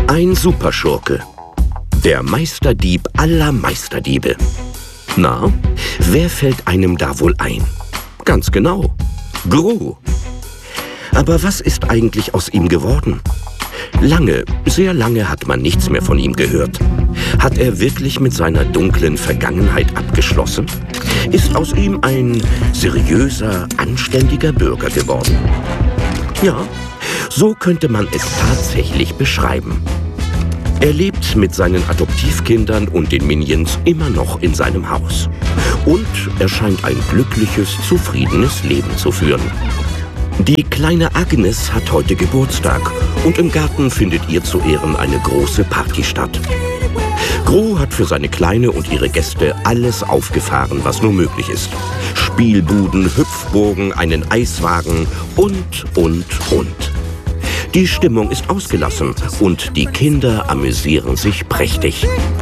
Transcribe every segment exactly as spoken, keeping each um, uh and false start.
Ein Superschurke. Der Meisterdieb aller Meisterdiebe. Na, wer fällt einem da wohl ein? Ganz genau, Gru. Aber was ist eigentlich aus ihm geworden? Lange, sehr lange hat man nichts mehr von ihm gehört. Hat er wirklich mit seiner dunklen Vergangenheit abgeschlossen? Ist aus ihm ein seriöser, anständiger Bürger geworden? Ja, so könnte man es tatsächlich beschreiben. Er lebt mit seinen Adoptivkindern und den Minions immer noch in seinem Haus. Und er scheint ein glückliches, zufriedenes Leben zu führen. Die kleine Agnes hat heute Geburtstag und im Garten findet ihr zu Ehren eine große Party statt. Gru hat für seine Kleine und ihre Gäste alles aufgefahren, was nur möglich ist. Spielbuden, Hüpfburgen, einen Eiswagen und, und, und. Die Stimmung ist ausgelassen und die Kinder amüsieren sich prächtig.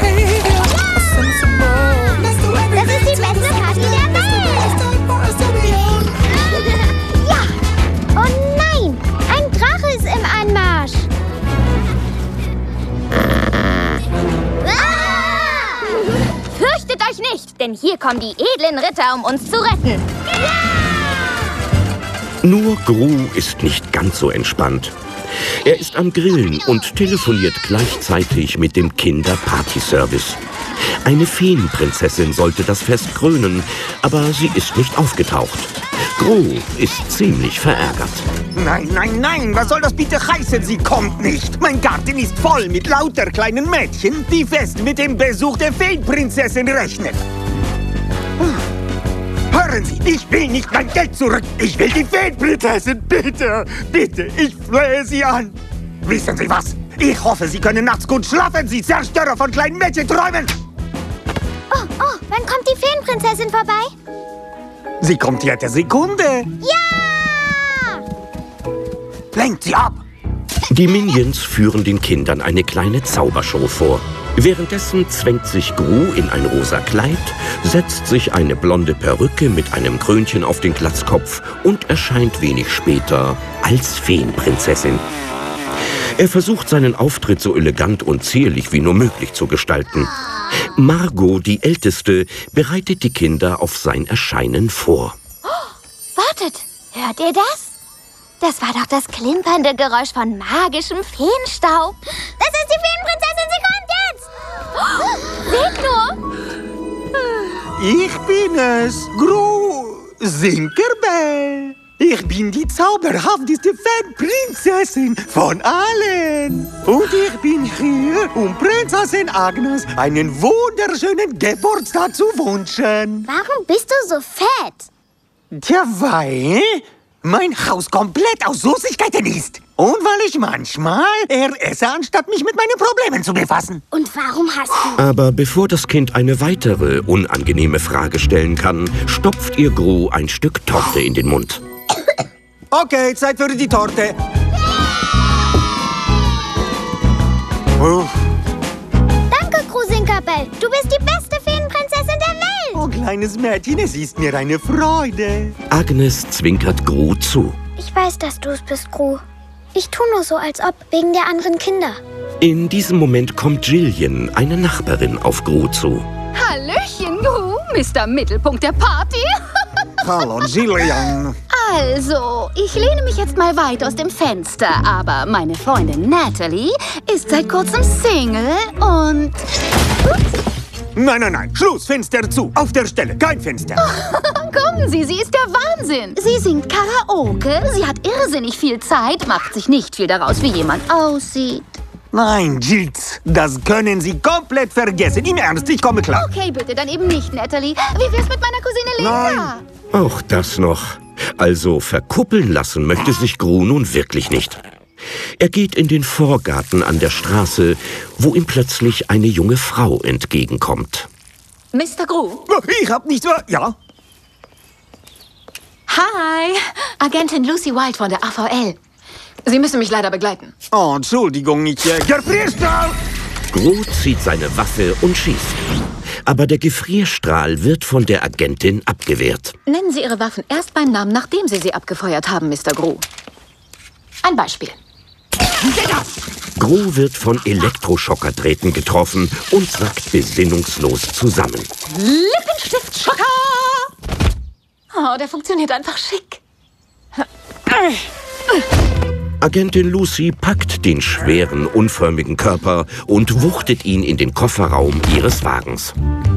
Denn hier kommen die edlen Ritter, um uns zu retten. Ja! Nur Gru ist nicht ganz so entspannt. Er ist am Grillen und telefoniert gleichzeitig mit dem Kinder-Party-Service. Eine Feenprinzessin sollte das Fest krönen, aber sie ist nicht aufgetaucht. Gru ist ziemlich verärgert. Nein, nein, nein, was soll das bitte heißen? Sie kommt nicht. Mein Garten ist voll mit lauter kleinen Mädchen, die fest mit dem Besuch der Feenprinzessin rechnen. Hören Sie, ich will nicht mein Geld zurück. Ich will die Feenprinzessin. Bitte, bitte, ich flehe Sie an. Wissen Sie was? Ich hoffe, Sie können nachts gut schlafen, Sie Zerstörer von kleinen Mädchenträumen. Oh, oh, wann kommt die Feenprinzessin vorbei? Sie kommt jede Sekunde. Ja! Lenkt sie ab. Die Minions führen den Kindern eine kleine Zaubershow vor. Währenddessen zwängt sich Gru in ein rosa Kleid, setzt sich eine blonde Perücke mit einem Krönchen auf den Glatzkopf und erscheint wenig später als Feenprinzessin. Er versucht, seinen Auftritt so elegant und zierlich wie nur möglich zu gestalten. Margot, die Älteste, bereitet die Kinder auf sein Erscheinen vor. Oh, wartet, hört ihr das? Das war doch das klimpernde Geräusch von magischem Feenstaub. Das ist die Feenprinzessin, sie kommt jetzt! Oh, seht nur! Ich bin es, Gru Sinkerbell. Ich bin die zauberhafteste Feenprinzessin von allen. Und ich bin hier, um Prinzessin Agnes einen wunderschönen Geburtstag zu wünschen. Warum bist du so fett? Tja, weil mein Haus komplett aus Süßigkeiten ist. Und weil ich manchmal eher esse, anstatt mich mit meinen Problemen zu befassen. Und warum hast du... Aber bevor das Kind eine weitere unangenehme Frage stellen kann, stopft ihr Gru ein Stück Torte in den Mund. Okay, Zeit für die Torte. Oh. Danke, Gru Sinkerbell. Du bist die beste Feenprinzessin der Welt. Oh, kleines Mädchen, es ist mir eine Freude. Agnes zwinkert Gru zu. Ich weiß, dass du es bist, Gru. Ich tue nur so, als ob, wegen der anderen Kinder. In diesem Moment kommt Jillian, eine Nachbarin, auf Gru zu. Hallöchen, Gru, Mister Mittelpunkt der Party. Hallo, Jillian. Also, ich lehne mich jetzt mal weit aus dem Fenster, aber meine Freundin Natalie ist seit kurzem Single und... Ups. Nein, nein, nein, Schluss, Fenster zu, auf der Stelle, kein Fenster. Kommen Sie, sie ist der Wahnsinn. Sie singt Karaoke, sie hat irrsinnig viel Zeit, macht sich nicht viel daraus, wie jemand aussieht. Nein, Jills, das können Sie komplett vergessen. Im Ernst, ich komme klar. Okay, bitte, dann eben nicht, Natalie. Wie wär's mit meiner Cousine Linda? Nein. Auch das noch. Also verkuppeln lassen möchte sich Gru nun wirklich nicht. Er geht in den Vorgarten an der Straße, wo ihm plötzlich eine junge Frau entgegenkommt. Mister Gru? Ich hab nicht so... Ja? Hi, Agentin Lucy Wild von der A V L. Sie müssen mich leider begleiten. Oh, Entschuldigung, ich... Äh, Gefrierstrahl! Gru zieht seine Waffe und schießt. Aber der Gefrierstrahl wird von der Agentin abgewehrt. Nennen Sie Ihre Waffen erst beim Namen, nachdem Sie sie abgefeuert haben, Mister Gru. Ein Beispiel. Gru wird von Elektroschockerträten getroffen und sackt besinnungslos zusammen. Lippenstiftschocker! Oh, der funktioniert einfach schick. Agentin Lucy packt den schweren, unförmigen Körper und wuchtet ihn in den Kofferraum ihres Wagens.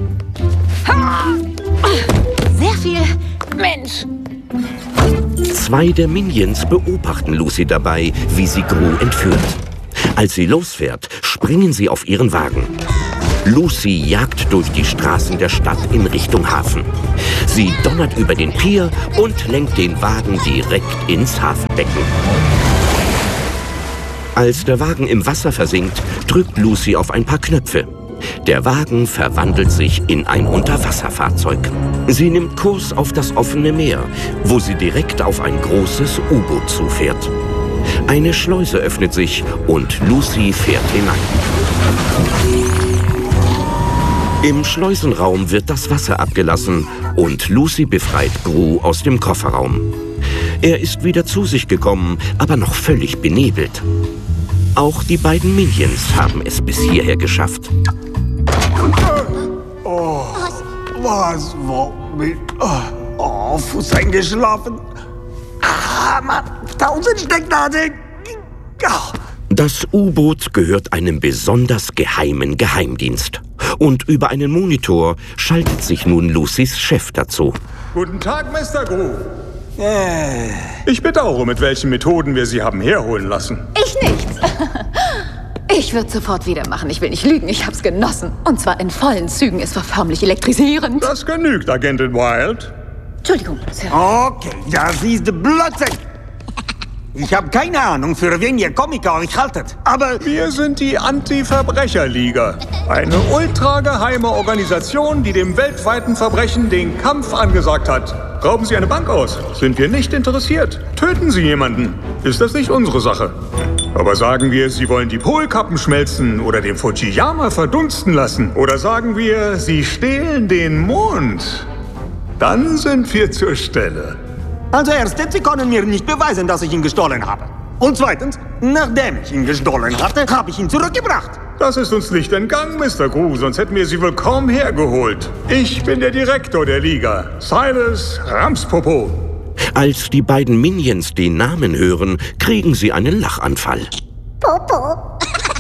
Sehr viel Mensch. Zwei der Minions beobachten Lucy dabei, wie sie Gru entführt. Als sie losfährt, springen sie auf ihren Wagen. Lucy jagt durch die Straßen der Stadt in Richtung Hafen. Sie donnert über den Pier und lenkt den Wagen direkt ins Hafenbecken. Als der Wagen im Wasser versinkt, drückt Lucy auf ein paar Knöpfe. Der Wagen verwandelt sich in ein Unterwasserfahrzeug. Sie nimmt Kurs auf das offene Meer, wo sie direkt auf ein großes U-Boot zufährt. Eine Schleuse öffnet sich und Lucy fährt hinein. Im Schleusenraum wird das Wasser abgelassen und Lucy befreit Gru aus dem Kofferraum. Er ist wieder zu sich gekommen, aber noch völlig benebelt. Auch die beiden Minions haben es bis hierher geschafft. Oh, was war mit... Oh, oh, Fuß eingeschlafen. Ah, Mann, tausend Stecknadeln. Oh. Das U-Boot gehört einem besonders geheimen Geheimdienst. Und über einen Monitor schaltet sich nun Lucys Chef dazu. Guten Tag, Mister Gru. Äh. Ich bedauere, mit welchen Methoden wir Sie haben herholen lassen. Ich nichts. Ich würde sofort wieder machen. Ich will nicht lügen, ich hab's genossen. Und zwar in vollen Zügen. Es war förmlich elektrisierend. Das genügt, Agentin Wild. Entschuldigung, Sir. Okay, das ist Blödsinn. Ich habe keine Ahnung, für wen ihr Komiker euch haltet, aber... Wir sind die Anti-Verbrecher-Liga. Eine ultrageheime Organisation, die dem weltweiten Verbrechen den Kampf angesagt hat. Rauben Sie eine Bank aus? Sind wir nicht interessiert. Töten Sie jemanden? Ist das nicht unsere Sache? Aber sagen wir, Sie wollen die Polkappen schmelzen oder den Fujiyama verdunsten lassen? Oder sagen wir, Sie stehlen den Mond? Dann sind wir zur Stelle. Also erstens, Sie können mir nicht beweisen, dass ich ihn gestohlen habe. Und zweitens, nachdem ich ihn gestohlen hatte, habe ich ihn zurückgebracht. Das ist uns nicht entgangen, Mister Gru, sonst hätten wir Sie wohl kaum hergeholt. Ich bin der Direktor der Liga, Silas Ramspopo. Als die beiden Minions den Namen hören, kriegen sie einen Lachanfall. Popo.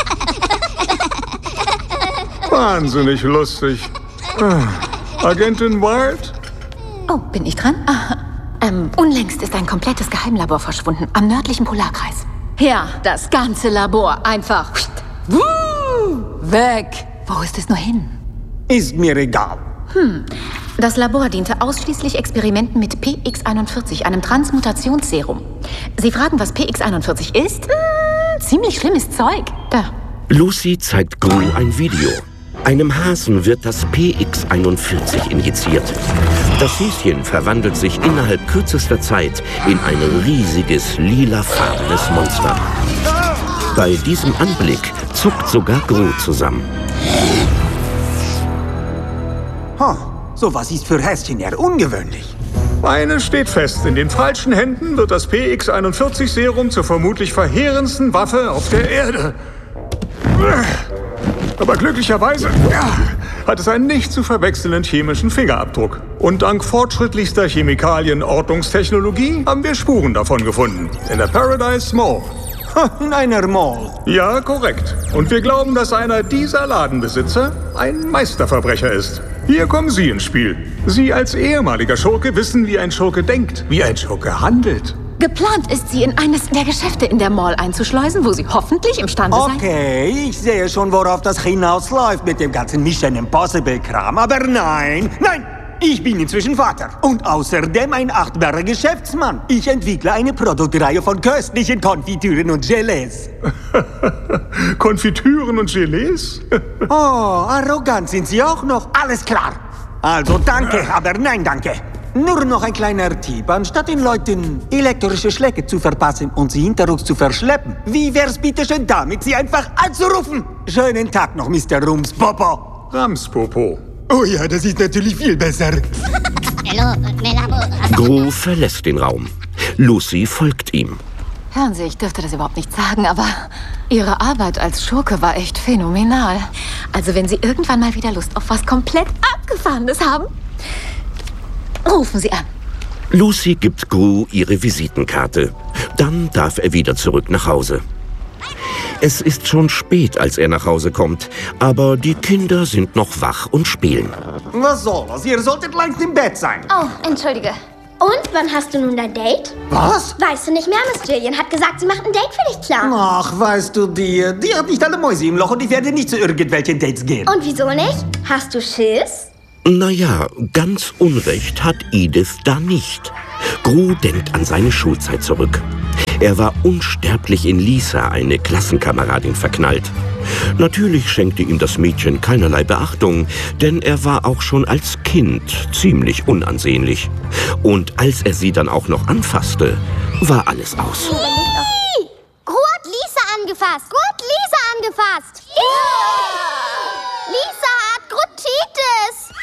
Wahnsinnig lustig. Ah, Agentin Wild? Oh, bin ich dran? Ah, ähm, unlängst ist ein komplettes Geheimlabor verschwunden am nördlichen Polarkreis. Ja, das ganze Labor einfach wuh, weg. Wo ist es nur hin? Ist mir egal. Hm. Das Labor diente ausschließlich Experimenten mit P X einundvierzig, einem Transmutationsserum. Sie fragen, was P X einundvierzig ist? Hm, ziemlich schlimmes Zeug. Da. Lucy zeigt Gru ein Video. Einem Hasen wird das P X einundvierzig injiziert. Das Häschen verwandelt sich innerhalb kürzester Zeit in ein riesiges, lilafarbenes Monster. Bei diesem Anblick zuckt sogar Gru zusammen. Huh, sowas ist für Häschen eher ungewöhnlich. Eines steht fest, in den falschen Händen wird das P X einundvierzig Serum zur vermutlich verheerendsten Waffe auf der Erde. Aber glücklicherweise ja, hat es einen nicht zu verwechselnden chemischen Fingerabdruck. Und dank fortschrittlichster Chemikalien-Ortungstechnologie haben wir Spuren davon gefunden. In der Paradise Mall. In einer Mall. Ja, korrekt. Und wir glauben, dass einer dieser Ladenbesitzer ein Meisterverbrecher ist. Hier kommen Sie ins Spiel. Sie als ehemaliger Schurke wissen, wie ein Schurke denkt, wie ein Schurke handelt. Geplant ist, sie in eines der Geschäfte in der Mall einzuschleusen, wo sie hoffentlich imstande sein... Okay, ich sehe schon, worauf das hinausläuft mit dem ganzen Mission Impossible-Kram. Aber nein, nein, ich bin inzwischen Vater und außerdem ein achtbarer Geschäftsmann. Ich entwickle eine Produktreihe von köstlichen Konfitüren und Gelees. Konfitüren und Gelees? Oh, arrogant sind Sie auch noch. Alles klar. Also danke, aber nein, danke. Nur noch ein kleiner Tipp. Anstatt den Leuten elektrische Schläge zu verpassen und sie hinterrücks zu verschleppen, wie wär's bitte schön damit, sie einfach anzurufen? Schönen Tag noch, Mister Rumspopo. Ramspopo. Oh ja, das ist natürlich viel besser. Gru verlässt den Raum. Lucy folgt ihm. Hören Sie, ich dürfte das überhaupt nicht sagen, aber Ihre Arbeit als Schurke war echt phänomenal. Also wenn Sie irgendwann mal wieder Lust auf was komplett Abgefahrenes haben, rufen Sie an. Lucy gibt Gru ihre Visitenkarte. Dann darf er wieder zurück nach Hause. Es ist schon spät, als er nach Hause kommt, aber die Kinder sind noch wach und spielen. Was soll das? Ihr solltet längst im Bett sein. Oh, entschuldige. Und wann hast du nun dein Date? Was? Weißt du nicht mehr, Miss Jillian hat gesagt, sie macht ein Date für dich klar. Ach, weißt du, die, die hat nicht alle Mäuse im Loch und ich werde nicht zu irgendwelchen Dates gehen. Und wieso nicht? Hast du Schiss? Naja, ganz Unrecht hat Edith da nicht. Gru denkt an seine Schulzeit zurück. Er war unsterblich in Lisa, eine Klassenkameradin, verknallt. Natürlich schenkte ihm das Mädchen keinerlei Beachtung, denn er war auch schon als Kind ziemlich unansehnlich. Und als er sie dann auch noch anfasste, war alles aus. Gru hat Lisa angefasst. Gru hat Lisa angefasst. Lisa hat Grutitis.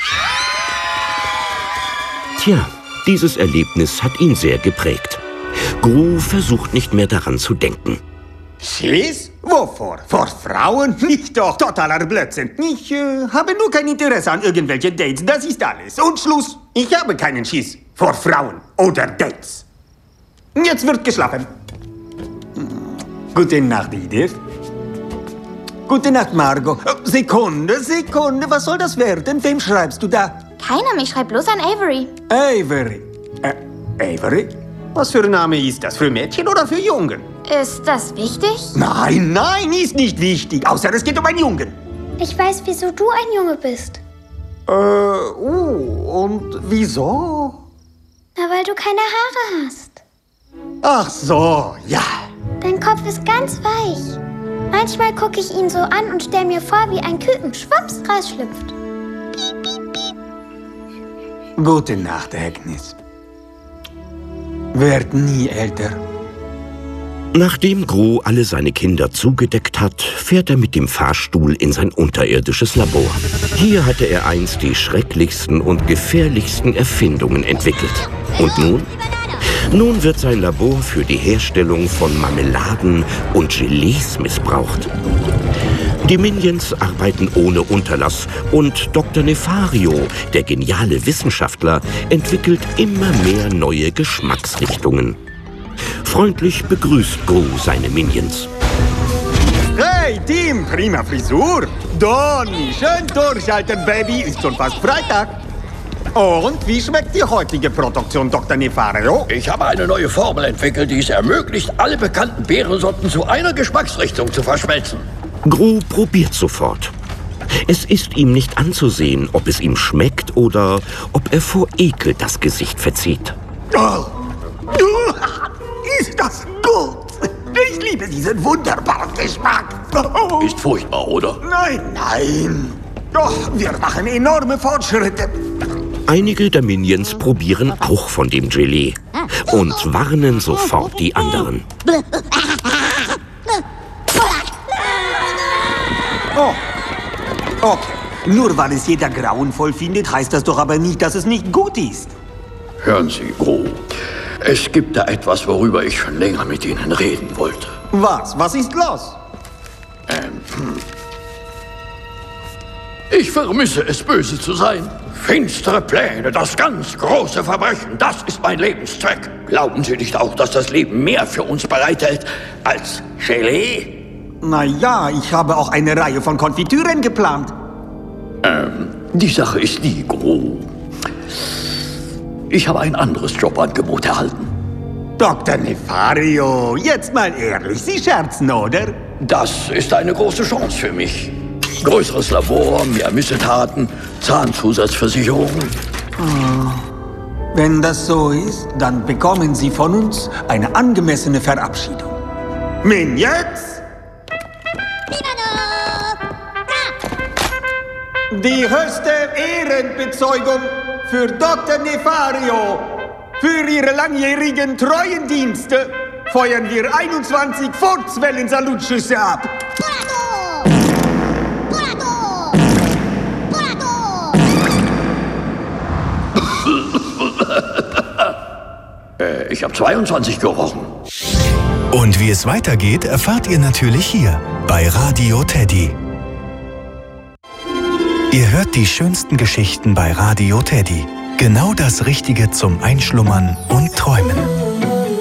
Tja, dieses Erlebnis hat ihn sehr geprägt. Gru versucht nicht mehr daran zu denken. Schiss? Wovor? Vor Frauen? Nicht doch, totaler Blödsinn. Ich äh, habe nur kein Interesse an irgendwelchen Dates, das ist alles. Und Schluss. Ich habe keinen Schiss vor Frauen oder Dates. Jetzt wird geschlafen. Gute Nacht, Edith. Gute Nacht, Margot. Oh, Sekunde, Sekunde, was soll das werden? Wem schreibst du da? Keiner, ich schreibe bloß an Avery. Avery. Äh, Avery? Was für ein Name ist das? Für Mädchen oder für Jungen? Ist das wichtig? Nein, nein, ist nicht wichtig. Außer es geht um einen Jungen. Ich weiß, wieso du ein Junge bist. Äh, oh, und wieso? Na, weil du keine Haare hast. Ach so, ja. Dein Kopf ist ganz weich. Manchmal gucke ich ihn so an und stelle mir vor, wie ein Küken schwupps rausschlüpft. Piep, piep, piep. Gute Nacht, Agnes. Werd nie älter. Nachdem Gru alle seine Kinder zugedeckt hat, fährt er mit dem Fahrstuhl in sein unterirdisches Labor. Hier hatte er einst die schrecklichsten und gefährlichsten Erfindungen entwickelt. Und nun? Nun wird sein Labor für die Herstellung von Marmeladen und Gelees missbraucht. Die Minions arbeiten ohne Unterlass und Doktor Nefario, der geniale Wissenschaftler, entwickelt immer mehr neue Geschmacksrichtungen. Freundlich begrüßt Gru seine Minions. Hey, Team, prima Frisur. Donny, schön durchhalten, Baby, ist schon fast Freitag. Und wie schmeckt die heutige Produktion, Doktor Nefario? Ich habe eine neue Formel entwickelt, die es ermöglicht, alle bekannten Beerensorten zu einer Geschmacksrichtung zu verschmelzen. Gru probiert sofort. Es ist ihm nicht anzusehen, ob es ihm schmeckt oder ob er vor Ekel das Gesicht verzieht. Oh. Ist das gut? Ich liebe diesen wunderbaren Geschmack. Oh. Ist furchtbar, oder? Nein, nein. Doch, wir machen enorme Fortschritte. Einige der Minions probieren auch von dem Gelee und warnen sofort die anderen. Oh, okay. Nur weil es jeder grauenvoll findet, heißt das doch aber nicht, dass es nicht gut ist. Hören Sie, Gru. Es gibt da etwas, worüber ich schon länger mit Ihnen reden wollte. Was? Was ist los? Ähm, hm. Ich vermisse es, böse zu sein. Finstere Pläne, das ganz große Verbrechen, das ist mein Lebenszweck. Glauben Sie nicht auch, dass das Leben mehr für uns bereithält als Gelee? Na ja, ich habe auch eine Reihe von Konfitüren geplant. Ähm, die Sache ist die, Gru. Ich habe ein anderes Jobangebot erhalten. Doktor Nefario, jetzt mal ehrlich, Sie scherzen, oder? Das ist eine große Chance für mich. Größeres Labor, mehr Missetaten, Zahnzusatzversicherung. Oh. Wenn das so ist, dann bekommen Sie von uns eine angemessene Verabschiedung. Minions! Die höchste Ehrenbezeugung für Doktor Nefario. Für Ihre langjährigen treuen Dienste feuern wir einundzwanzig Furzwellen-Salutschüsse ab. äh, ich habe zweiundzwanzig gerochen. Und wie es weitergeht, erfahrt ihr natürlich hier bei Radio Teddy. Ihr hört die schönsten Geschichten bei Radio Teddy. Genau das Richtige zum Einschlummern und Träumen.